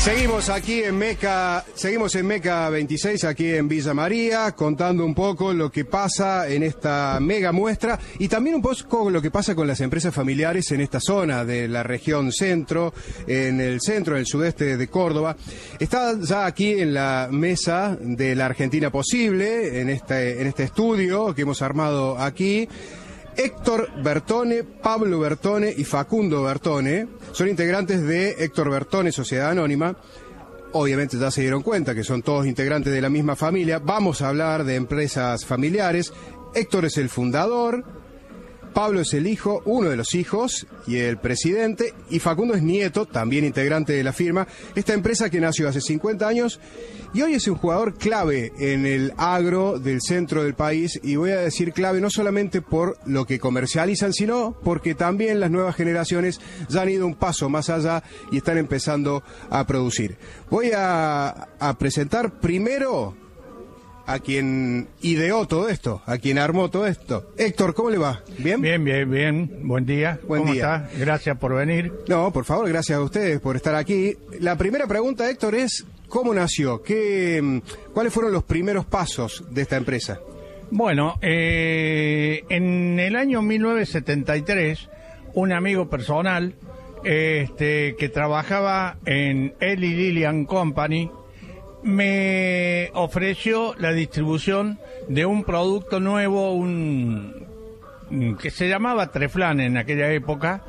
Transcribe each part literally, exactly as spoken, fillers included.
Seguimos aquí en Meca, seguimos en Meca veintiséis, aquí en Villa María, contando un poco lo que pasa en esta mega muestra y también un poco lo que pasa con las empresas familiares en esta zona de la región centro, en el centro, en el sudeste de Córdoba. Está ya aquí en la mesa de la Argentina Posible, en este, en este estudio que hemos armado aquí. Héctor Bertone, Pablo Bertone y Facundo Bertone son integrantes de Héctor Bertone, Sociedad Anónima. Obviamente ya se dieron cuenta que son todos integrantes de la misma familia. Vamos a hablar de empresas familiares. Héctor es el fundador, Pablo es el hijo, uno de los hijos y el presidente, y Facundo es nieto, también integrante de la firma. Esta empresa que nació hace cincuenta años y hoy es un jugador clave en el agro del centro del país, y voy a decir clave no solamente por lo que comercializan, sino porque también las nuevas generaciones ya han ido un paso más allá y están empezando a producir. Voy a, a presentar primero a quien ideó todo esto, a quien armó todo esto. Héctor, ¿cómo le va? ¿Bien? Bien, bien, bien. Buen día. Buen ¿Cómo día. está? Gracias por venir. No, por favor, gracias a ustedes por estar aquí. La primera pregunta, Héctor, es ¿cómo nació? ¿Qué, ¿Cuáles fueron los primeros pasos de esta empresa? Bueno, eh, en el año mil novecientos setenta y tres, un amigo personal este, que trabajaba en Eli Lilly and Company me ofreció la distribución de un producto nuevo, un que se llamaba Treflan en aquella época,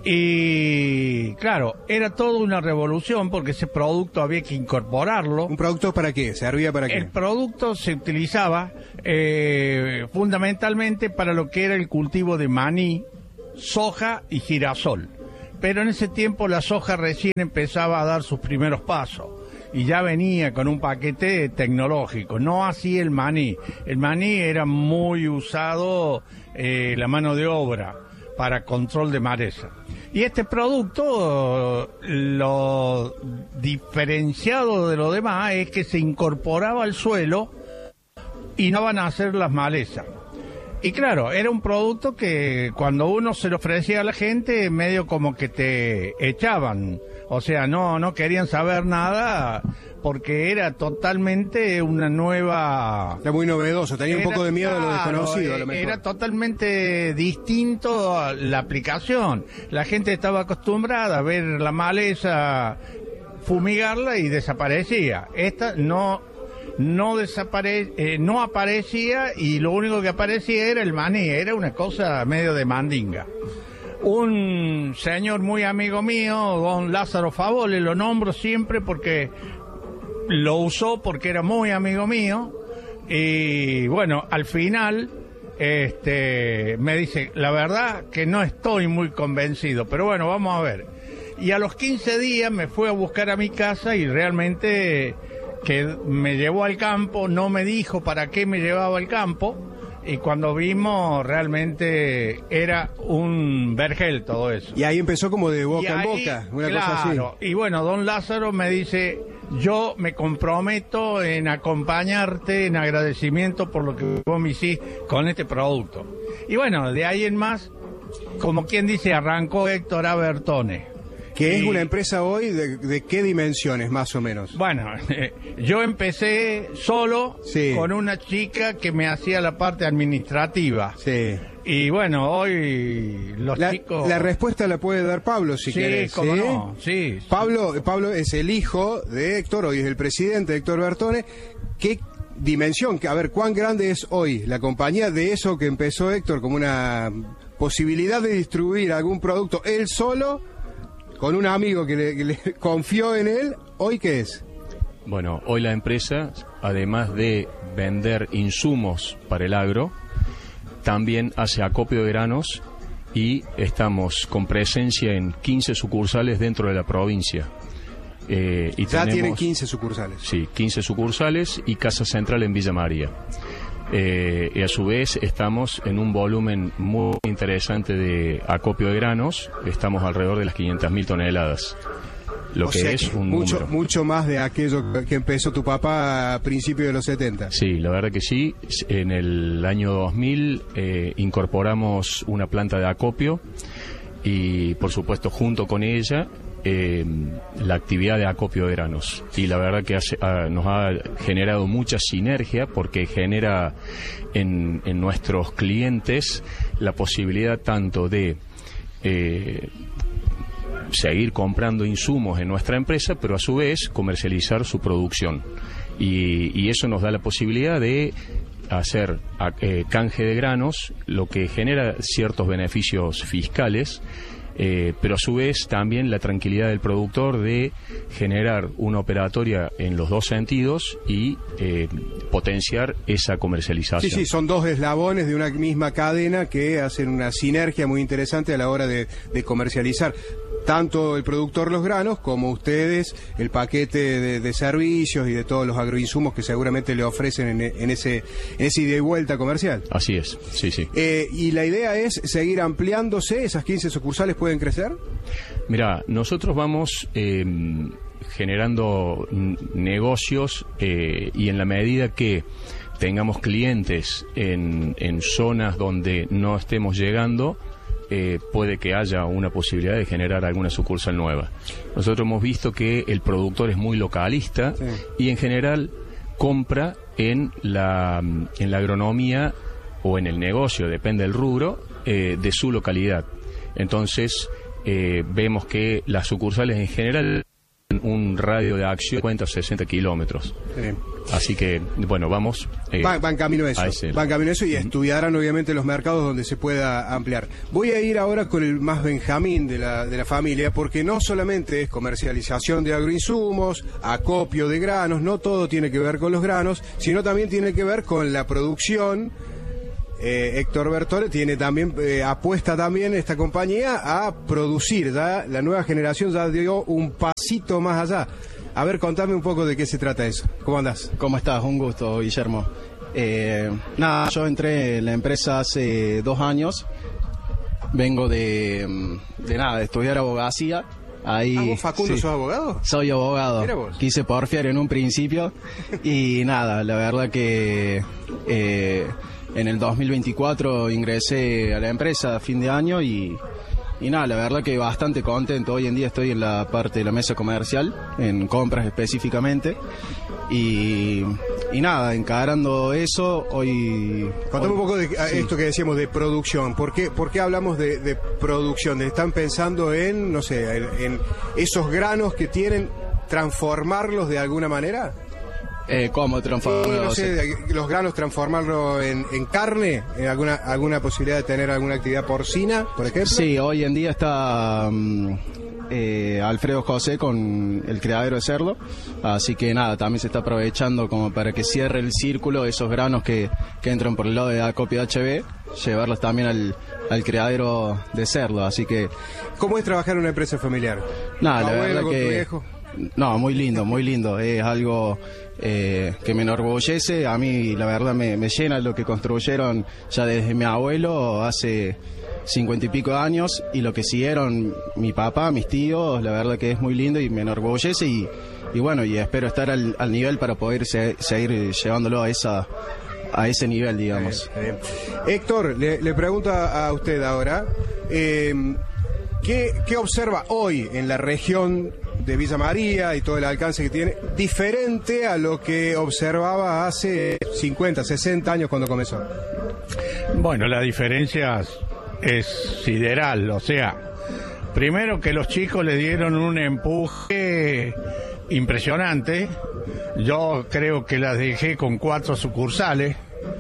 y claro, era toda una revolución porque ese producto había que incorporarlo. ¿Un producto para qué? ¿Servía para qué? El producto se utilizaba eh, fundamentalmente para lo que era el cultivo de maní, soja y girasol, pero en ese tiempo la soja recién empezaba a dar sus primeros pasos y ya venía con un paquete tecnológico, no así el maní. El maní era muy usado, eh, la mano de obra, para control de maleza. Y este producto, lo diferenciado de lo demás es que se incorporaba al suelo y no van a hacer las malezas. Y claro, era un producto que cuando uno se lo ofrecía a la gente, medio como que te echaban. O sea, no no querían saber nada porque era totalmente una nueva... Era muy novedoso, tenía era, un poco de miedo claro, a lo desconocido, a lo mejor. Era totalmente distinto a la aplicación. La gente estaba acostumbrada a ver la maleza, fumigarla y desaparecía. Esta no... no desapare eh, no aparecía, y lo único que aparecía era el maní. Era una cosa medio de mandinga. Un señor muy amigo mío, don Lázaro Favole, lo nombro siempre porque lo usó porque era muy amigo mío, y bueno, al final este me dice, la verdad que no estoy muy convencido, pero bueno, vamos a ver. Y a los quince días me fue a buscar a mi casa y realmente... que me llevó al campo, no me dijo para qué me llevaba al campo, y cuando vimos realmente era un vergel todo eso. Y ahí empezó como de boca en ahí, boca, una claro, cosa así. Y bueno, don Lázaro me dice, yo me comprometo en acompañarte en agradecimiento por lo que vos me hiciste con este producto. Y bueno, de ahí en más, como quien dice, arrancó Héctor A. Bertone. Que y, es una empresa hoy de, de qué dimensiones, más o menos. Bueno, eh, yo empecé solo, sí, con una chica que me hacía la parte administrativa. Sí. Y bueno, hoy los la, chicos... La respuesta la puede dar Pablo, si sí, querés. Cómo ¿sí? No, sí, sí. Pablo, Pablo es el hijo de Héctor, hoy es el presidente de Héctor Bertone. ¿Qué dimensión? A ver, ¿cuán grande es hoy la compañía de eso que empezó Héctor como una posibilidad de distribuir algún producto él solo, con un amigo que le, que le confió en él? ¿Hoy qué es? Bueno, hoy la empresa, además de vender insumos para el agro, también hace acopio de granos, y estamos con presencia en quince sucursales dentro de la provincia. Eh, y ya tenemos, tienen quince sucursales. Sí, quince sucursales y casa central en Villa María. Eh, y a su vez estamos en un volumen muy interesante de acopio de granos. Estamos alrededor de las quinientas mil toneladas, lo o que sea es que un mucho, número. mucho más de aquello que empezó tu papá a principios de los setenta. Sí, la verdad que sí. En el año dos mil eh, incorporamos una planta de acopio y, por supuesto, junto con ella eh, la actividad de acopio de granos. Y la verdad que hace, ha, nos ha generado mucha sinergia porque genera en, en nuestros clientes la posibilidad tanto de eh, seguir comprando insumos en nuestra empresa, pero a su vez comercializar su producción. Y, y eso nos da la posibilidad de hacer eh, canje de granos, lo que genera ciertos beneficios fiscales, eh, pero a su vez también la tranquilidad del productor de generar una operatoria en los dos sentidos y eh, potenciar esa comercialización. Sí, sí, son dos eslabones de una misma cadena que hacen una sinergia muy interesante a la hora de, de comercializar. Tanto el productor los granos como ustedes el paquete de, de servicios y de todos los agroinsumos que seguramente le ofrecen en, en ese en ese ida y vuelta comercial. Así es, sí, sí. Eh, ¿Y la idea es seguir ampliándose? ¿Esas quince sucursales pueden crecer? Mira, nosotros vamos eh, generando negocios eh, y en la medida que tengamos clientes en, en zonas donde no estemos llegando, Eh, puede que haya una posibilidad de generar alguna sucursal nueva. Nosotros hemos visto que el productor es muy localista, sí, y en general compra en la, en la agronomía o en el negocio, depende del rubro, eh, de su localidad. Entonces eh, vemos que las sucursales en general un radio de acción de cincuenta o sesenta kilómetros. Sí. Así que, bueno, vamos... Eh, van, van camino a eso, a ese, van camino a eso y uh-huh. estudiarán obviamente los mercados donde se pueda ampliar. Voy a ir ahora con el más Benjamín de la, de la familia, porque no solamente es comercialización de agroinsumos, acopio de granos, no todo tiene que ver con los granos, sino también tiene que ver con la producción. Eh, Héctor Bertone tiene también, eh, apuesta también esta compañía a producir, ya la nueva generación ya dio un pasito más allá. A ver, contame un poco de qué se trata eso. ¿Cómo andás? ¿Cómo estás? Un gusto, Guillermo. Eh, nada, yo entré en la empresa hace dos años. Vengo de, de nada, de estudiar abogacía. Ahí, ¿Ah, vos, Facundo, sí, sos abogado? Soy abogado. Quise porfiar en un principio y nada, la verdad que eh, en el dos mil veinticuatro ingresé a la empresa a fin de año y... Y nada, la verdad que bastante contento. Hoy en día estoy en la parte de la mesa comercial, en compras específicamente. Y, y nada, encarando eso, hoy... Contame hoy, un poco de sí. esto que decíamos de producción. ¿Por qué, por qué hablamos de, de producción? ¿Están pensando en, no sé, en, en esos granos que tienen, transformarlos de alguna manera? Eh, ¿Cómo transformarlos? Sí, no sé, los granos transformarlo en, en carne, en alguna alguna posibilidad de tener alguna actividad porcina, por ejemplo. Sí, hoy en día está um, eh, Alfredo José con el criadero de cerdo, así que nada, también se está aprovechando como para que cierre el círculo esos granos que, que entran por el lado de acopio H B, llevarlos también al, al criadero de cerdo, así que... ¿Cómo es trabajar en una empresa familiar? Nada, la verdad con que... tu viejo? No, muy lindo, muy lindo. Es algo eh, que me enorgullece. A mí, la verdad, me, me llena lo que construyeron ya desde mi abuelo hace cincuenta y pico de años y lo que siguieron mi papá, mis tíos. La verdad que es muy lindo y me enorgullece. Y, y bueno, y espero estar al, al nivel para poder se, seguir llevándolo a esa a ese nivel, digamos. Bien, bien. Héctor, le, le pregunto a usted ahora, eh, ¿qué, ¿qué observa hoy en la región de Villa María y todo el alcance que tiene, diferente a lo que observaba hace cincuenta, sesenta años cuando comenzó? Bueno, la diferencia es sideral, o sea, primero que los chicos le dieron un empuje impresionante. Yo creo que las dejé con cuatro sucursales,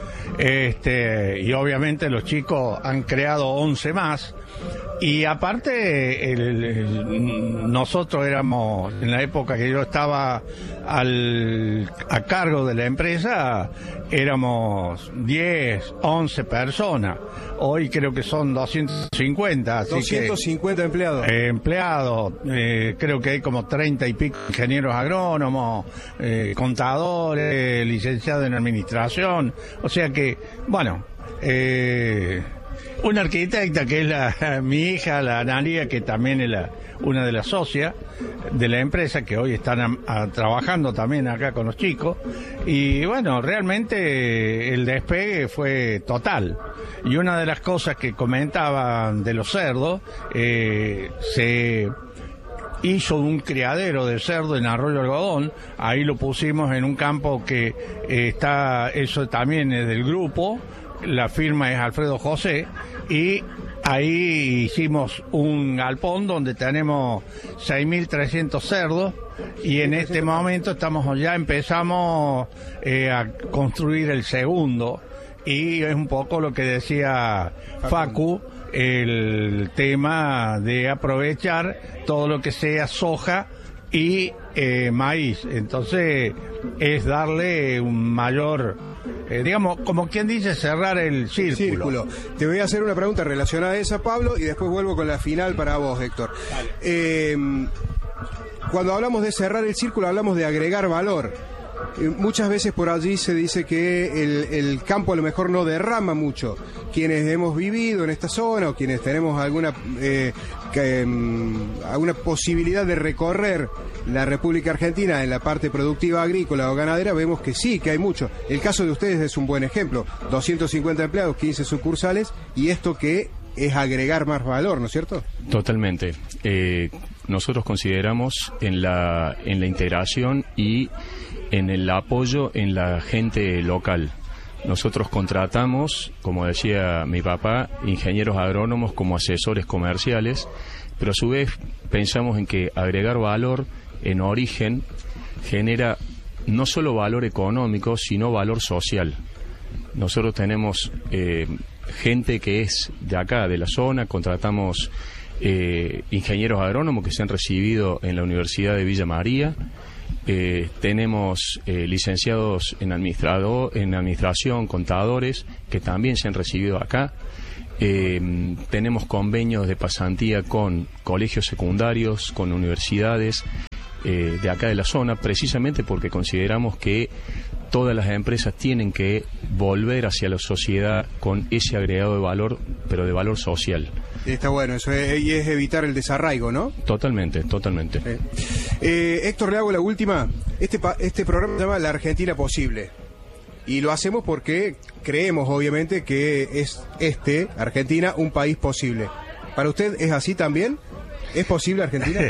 este, y obviamente los chicos han creado once más. Y aparte, el, el, nosotros éramos, en la época que yo estaba al, a cargo de la empresa, éramos diez, once personas. Hoy creo que son doscientos cincuenta. Así doscientos cincuenta que, empleados. Eh, empleados. Eh, creo que hay como treinta y pico ingenieros agrónomos, eh, contadores, licenciados en administración. O sea que, bueno... Eh, una arquitecta que es la, mi hija, la Analia, que también es la, una de las socias de la empresa, que hoy están a, a, trabajando también acá con los chicos. Y bueno, realmente el despegue fue total. Y una de las cosas que comentaban de los cerdos, eh, se hizo un criadero de cerdo en Arroyo Algodón. Ahí lo pusimos en un campo que eh, está, eso también es del grupo, la firma es Alfredo José, y ahí hicimos un galpón donde tenemos seis mil trescientos cerdos, y en este momento estamos ya empezamos eh, a construir el segundo, y es un poco lo que decía Facu, el tema de aprovechar todo lo que sea soja y eh, maíz. Entonces es darle un mayor, eh, digamos, como quien dice, cerrar el círculo. círculo. Te voy a hacer una pregunta relacionada a esa, Pablo, y después vuelvo con la final para vos, Héctor. Eh, cuando hablamos de cerrar el círculo, hablamos de agregar valor. Eh, muchas veces por allí se dice que el, el campo a lo mejor no derrama mucho. Quienes hemos vivido en esta zona o quienes tenemos alguna eh, que, um, alguna posibilidad de recorrer la República Argentina en la parte productiva agrícola o ganadera, vemos que sí, que hay mucho. El caso de ustedes es un buen ejemplo. doscientos cincuenta empleados, quince sucursales, y esto que es agregar más valor, ¿no es cierto? Totalmente. Eh, nosotros consideramos en la, en la integración y en el apoyo en la gente local. Nosotros contratamos, como decía mi papá, ingenieros agrónomos como asesores comerciales, pero a su vez pensamos en que agregar valor en origen genera no solo valor económico, sino valor social. Nosotros tenemos eh, gente que es de acá, de la zona, contratamos eh, ingenieros agrónomos que se han recibido en la Universidad de Villa María. Eh, tenemos eh, licenciados en, administrado, en administración, contadores, que también se han recibido acá. Eh, tenemos convenios de pasantía con colegios secundarios, con universidades eh, de acá de la zona, precisamente porque consideramos que todas las empresas tienen que volver hacia la sociedad con ese agregado de valor, pero de valor social. Está bueno, eso es, y es evitar el desarraigo, ¿no? Totalmente, totalmente. Eh, eh, Héctor, le hago la última. Este, este programa se llama La Argentina Posible. Y lo hacemos porque creemos, obviamente, que es este, Argentina, un país posible. ¿Para usted es así también? ¿Es posible Argentina?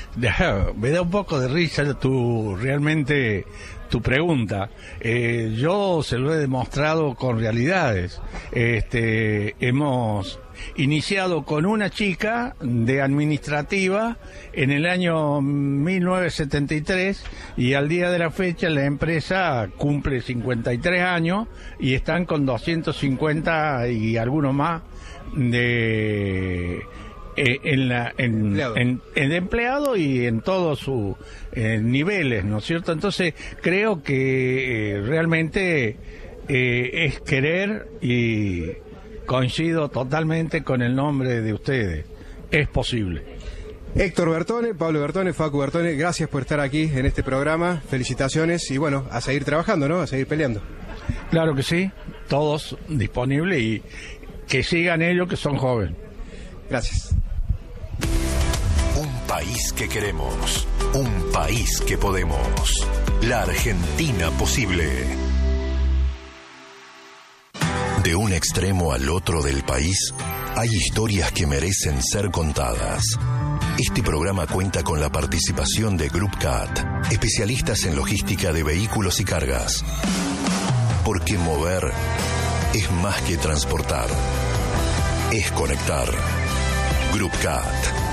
Me da un poco de risa tu, realmente, tu pregunta. Eh, yo se lo he demostrado con realidades. Este, hemos iniciado con una chica de administrativa en el año mil novecientos setenta y tres, y al día de la fecha la empresa cumple cincuenta y tres años y están con doscientos cincuenta y algunos más de eh, en la en, en, en empleado y en todos sus eh, niveles, ¿no es cierto? Entonces creo que eh, realmente eh, es querer, y coincido totalmente con el nombre de ustedes. Es posible. Héctor Bertone, Pablo Bertone, Facu Bertone, gracias por estar aquí en este programa. Felicitaciones y bueno, a seguir trabajando, ¿no? A seguir peleando. Claro que sí, todos disponibles, y que sigan ellos que son jóvenes. Gracias. Un país que queremos, un país que podemos. La Argentina Posible. De un extremo al otro del país, hay historias que merecen ser contadas. Este programa cuenta con la participación de Group C A T, especialistas en logística de vehículos y cargas. Porque mover es más que transportar, es conectar. Group C A T.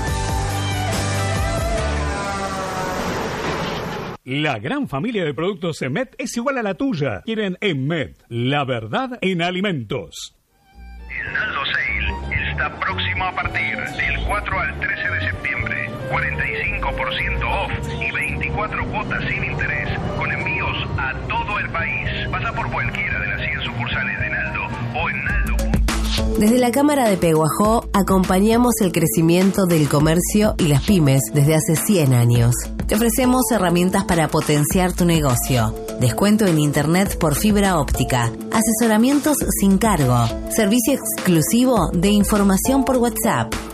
La gran familia de productos Emet es igual a la tuya. Quieren Emet, la verdad en alimentos. El Naldo Sale está próximo a partir del cuatro al trece de septiembre. cuarenta y cinco por ciento off y veinticuatro cuotas sin interés, con envíos a todo el país. Pasa por cualquiera de las cien sucursales de Naldo o en Naldo. Desde la Cámara de Peguajó acompañamos el crecimiento del comercio y las pymes desde hace cien años. Te ofrecemos herramientas para potenciar tu negocio, descuento en internet por fibra óptica, asesoramientos sin cargo, servicio exclusivo de información por WhatsApp,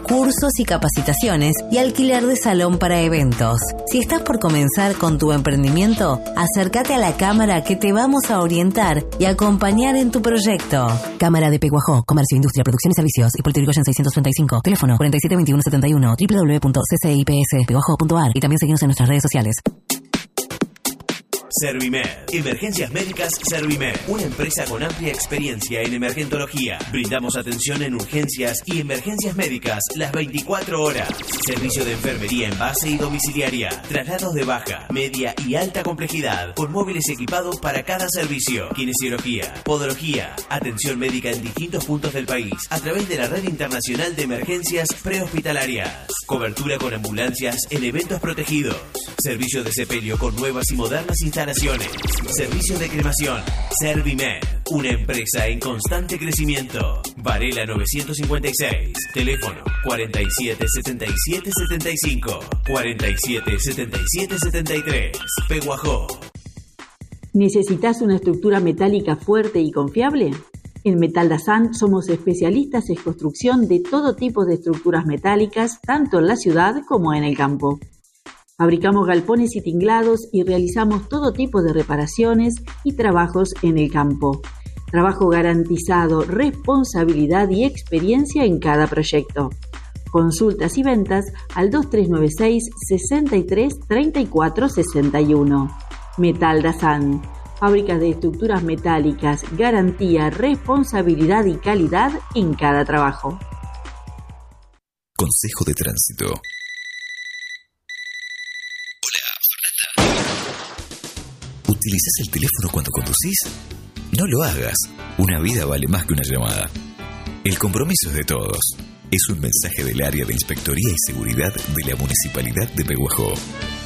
cursos y capacitaciones y alquiler de salón para eventos. Si estás por comenzar con tu emprendimiento, acércate a la Cámara que te vamos a orientar y acompañar en tu proyecto. Cámara de Peguajó, Comercio, Industria, Producción y Servicios, Hipólito Yrigoyen seiscientos treinta y cinco, teléfono cuarenta y siete veintiuno setenta y uno, doble u doble u doble u punto c c i p s peguajó punto a r y también seguimos en nuestras redes sociales. Servimed. Emergencias Médicas Servimed. Una empresa con amplia experiencia en emergentología. Brindamos atención en urgencias y emergencias médicas las veinticuatro horas. Servicio de enfermería en base y domiciliaria. Traslados de baja, media y alta complejidad. Con móviles equipados para cada servicio. Kinesiología, podología. Atención médica en distintos puntos del país. A través de la Red Internacional de Emergencias Prehospitalarias. Cobertura con ambulancias en eventos protegidos. Servicio de sepelio con nuevas y modernas instalaciones. Servicio de cremación. Servimed. Una empresa en constante crecimiento. Varela novecientos cincuenta y seis. Teléfono cuarenta y siete setenta y siete setenta y cinco. cuarenta y siete setenta y siete setenta y tres. Peguajó. ¿Necesitas una estructura metálica fuerte y confiable? En Metal Dazan somos especialistas en construcción de todo tipo de estructuras metálicas, tanto en la ciudad como en el campo. Fabricamos galpones y tinglados y realizamos todo tipo de reparaciones y trabajos en el campo. Trabajo garantizado, responsabilidad y experiencia en cada proyecto. Consultas y ventas al dos tres nueve seis, sesenta y tres, treinta y cuatro sesenta y uno. Metal Dazan. Fábricas de estructuras metálicas, garantía, responsabilidad y calidad en cada trabajo. Consejo de Tránsito. ¿Utilizas el teléfono cuando conducís? No lo hagas. Una vida vale más que una llamada. El compromiso es de todos. Es un mensaje del área de Inspectoría y Seguridad de la Municipalidad de Peguajó.